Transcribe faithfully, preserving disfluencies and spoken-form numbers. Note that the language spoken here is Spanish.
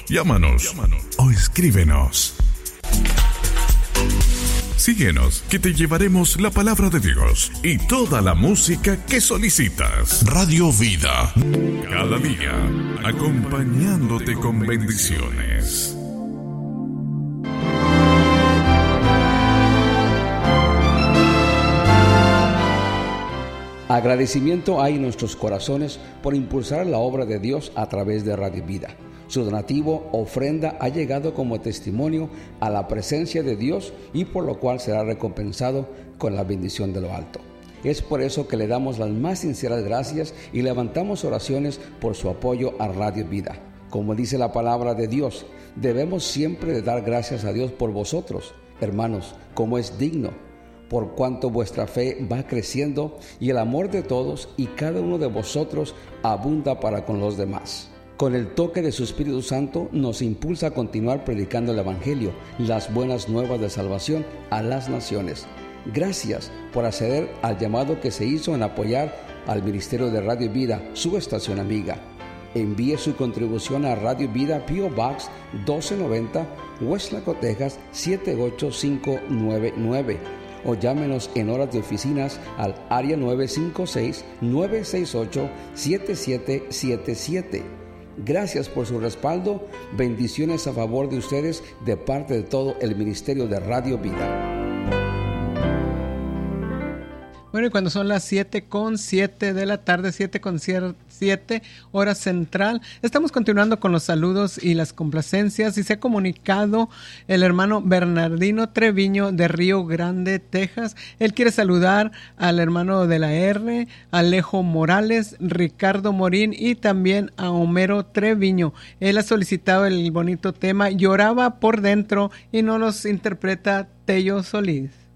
Llámanos, Llámanos. o escríbenos. Síguenos, que te llevaremos la palabra de Dios y toda la música que solicitas. Radio Vida, cada día, acompañándote con bendiciones. Agradecimiento hay en nuestros corazones por impulsar la obra de Dios a través de Radio Vida. Su donativo, ofrenda, ha llegado como testimonio a la presencia de Dios y por lo cual será recompensado con la bendición de lo alto. Es por eso que le damos las más sinceras gracias y levantamos oraciones por su apoyo a Radio Vida. Como dice la palabra de Dios, debemos siempre de dar gracias a Dios por vosotros, hermanos, como es digno, por cuanto vuestra fe va creciendo y el amor de todos y cada uno de vosotros abunda para con los demás. Con el toque de su Espíritu Santo nos impulsa a continuar predicando el Evangelio, las buenas nuevas de salvación a las naciones. Gracias por acceder al llamado que se hizo en apoyar al Ministerio de Radio Vida, su estación amiga. Envíe su contribución a Radio Vida, P O Box doce noventa, Westlaco, Texas siete ocho cinco nueve nueve. O llámenos en horas de oficinas al área nueve cinco seis, nueve seis ocho, siete siete siete siete. Gracias por su respaldo. Bendiciones a favor de ustedes de parte de todo el Ministerio de Radio Vida. Bueno, y cuando son las siete con siete de la tarde, siete con siete, hora central, estamos continuando con los saludos y las complacencias y se ha comunicado el hermano Bernardino Treviño de Río Grande, Texas. Él quiere saludar al hermano de la R, Alejo Morales, Ricardo Morín y también a Homero Treviño. Él ha solicitado el bonito tema Lloraba por dentro y nos los interpreta Tello Solís.